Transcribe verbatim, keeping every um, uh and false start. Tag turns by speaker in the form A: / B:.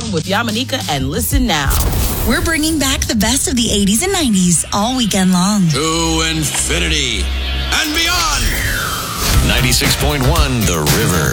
A: song with Yamanika and Listen Now.
B: We're bringing back the best of the eighties and nineties all weekend long.
C: To infinity and beyond.
D: ninety-six point one The River.